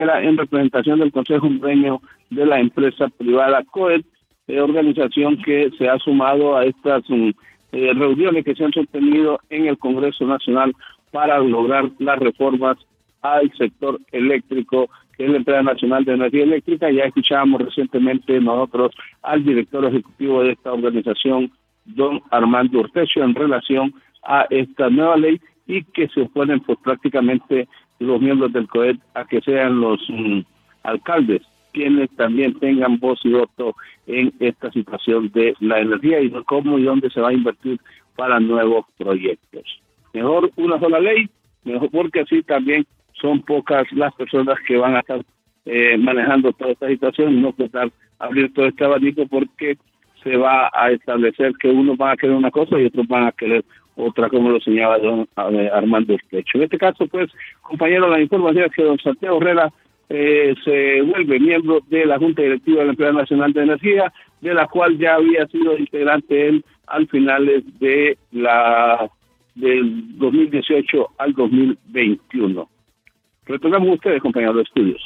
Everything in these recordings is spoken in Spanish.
en representación del Consejo Hondureño de la empresa privada COED, organización que se ha sumado a estas reuniones que se han sostenido en el Congreso Nacional para lograr las reformas al sector eléctrico, que es la Empresa Nacional de Energía Eléctrica. Ya escuchábamos recientemente nosotros al director ejecutivo de esta organización, don Armando Urtecho, en relación a esta nueva ley, y que se oponen pues prácticamente los miembros del COED a que sean los alcaldes quienes también tengan voz y voto en esta situación de la energía y cómo y dónde se va a invertir para nuevos proyectos. Mejor una sola ley, mejor, porque así también son pocas las personas que van a estar manejando toda esta situación y no tratar abrir todo este abanico, porque se va a establecer que unos van a querer una cosa y otros van a querer otra, como lo señalaba don Armando Urtecho. En este caso, pues, compañero, la información es que don Santiago Herrera se vuelve miembro de la Junta Directiva de la Empresa Nacional de Energía, de la cual ya había sido integrante él al finales de del 2018 al 2021. Retornamos ustedes, compañeros de estudios.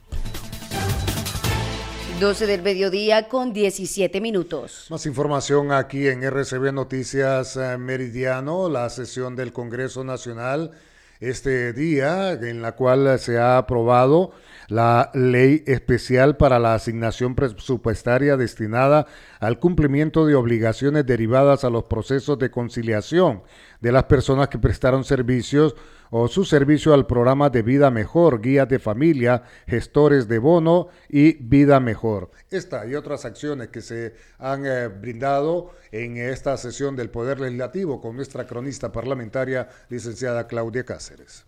12 del mediodía con 17 minutos. Más información aquí en RCB Noticias Meridiano, la sesión del Congreso Nacional este día, en la cual se ha aprobado la ley especial para la asignación presupuestaria destinada al cumplimiento de obligaciones derivadas a los procesos de conciliación de las personas que prestaron servicios o su servicio al programa de Vida Mejor, guías de familia, gestores de bono y Vida Mejor. Esta y otras acciones que se han brindado en esta sesión del Poder Legislativo con nuestra cronista parlamentaria, licenciada Claudia Cáceres.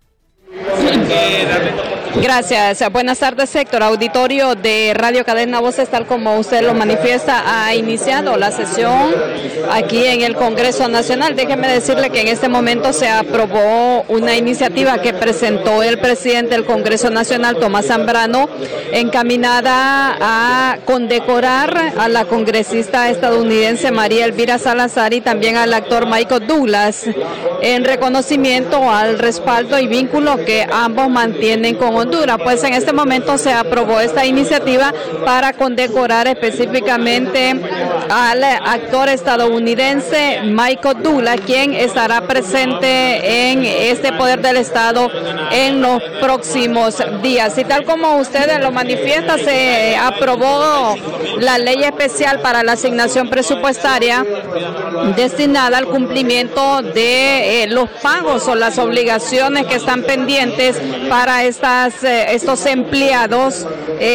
Gracias. Buenas tardes, Héctor. Auditorio de Radio Cadena Voces, tal como usted lo manifiesta, ha iniciado la sesión aquí en el Congreso Nacional. Déjeme decirle que en este momento se aprobó una iniciativa que presentó el presidente del Congreso Nacional, Tomás Zambrano, encaminada a condecorar a la congresista estadounidense María Elvira Salazar y también al actor Michael Douglas, en reconocimiento al respaldo y vínculo que ambos mantienen con Honduras. Pues en este momento se aprobó esta iniciativa para condecorar específicamente al actor estadounidense Michael Douglas, quien estará presente en este Poder del Estado en los próximos días. Y tal como ustedes lo manifiestan, se aprobó la ley especial para la asignación presupuestaria destinada al cumplimiento de los pagos o las obligaciones que están pendientes para estos empleados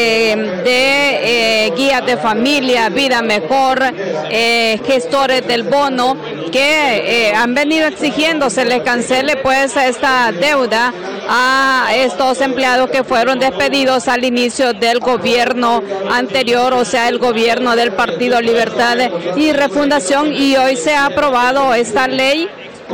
de guías de familia, Vida Mejor, gestores del bono, que han venido exigiendo se les cancele pues esta deuda a estos empleados que fueron despedidos al inicio del gobierno anterior, o sea, el gobierno del Partido Libertad y Refundación, y hoy se ha aprobado esta ley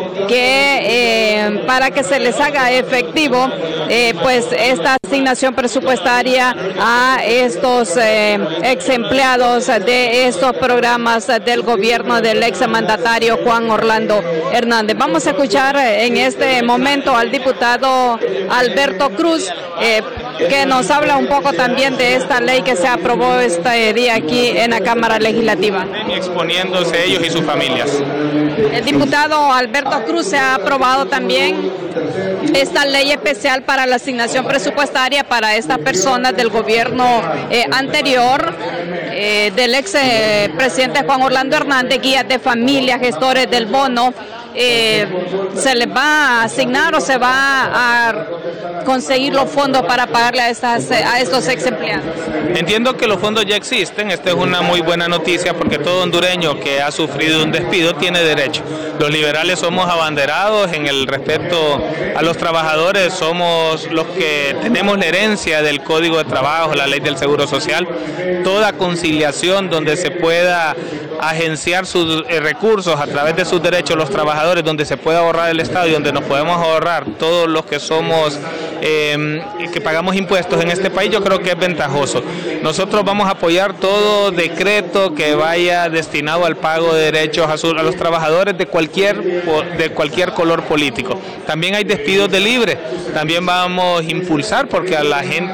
que para que se les haga efectivo pues esta asignación presupuestaria a estos ex empleados de estos programas del gobierno del ex mandatario Juan Orlando Hernández. Vamos a escuchar en este momento al diputado Alberto Cruz, que nos habla un poco también de esta ley que se aprobó este día aquí en la Cámara Legislativa. Exponiéndose ellos y sus familias. El diputado Alberto Cruz, se ha aprobado también esta ley especial para la asignación presupuestaria para estas personas del gobierno anterior, del ex presidente Juan Orlando Hernández, guías de familia, gestores del bono. ¿Se les va a asignar o se va a conseguir los fondos para pagarle a estos ex empleados? Entiendo que los fondos ya existen. Esta es una muy buena noticia porque todo hondureño que ha sufrido un despido tiene derecho. Los liberales somos abanderados en el respeto a los trabajadores, somos los que tenemos la herencia del Código de Trabajo, la Ley del Seguro Social. Toda conciliación donde se pueda agenciar sus recursos a través de sus derechos los trabajadores, donde se pueda ahorrar el Estado y donde nos podemos ahorrar todos los que somos que pagamos impuestos en este país, yo creo que es ventajoso. Nosotros vamos a apoyar todo decreto que vaya destinado al pago de derechos a los trabajadores de cualquier color político. También hay despidos de libre, también vamos a impulsar porque a la gente